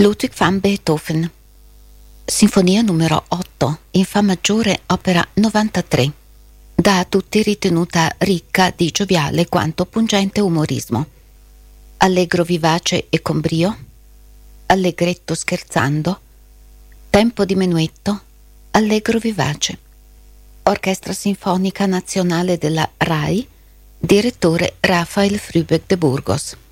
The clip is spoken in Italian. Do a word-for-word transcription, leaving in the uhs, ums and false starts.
Ludwig van Beethoven. Sinfonia numero otto, in Fa maggiore, opera novantatré. Da tutti ritenuta ricca di gioviale quanto pungente umorismo. Allegro vivace e con brio, allegretto scherzando, tempo di menuetto, allegro vivace. Orchestra Sinfonica Nazionale della RAI, direttore Rafael Frübeck de Burgos.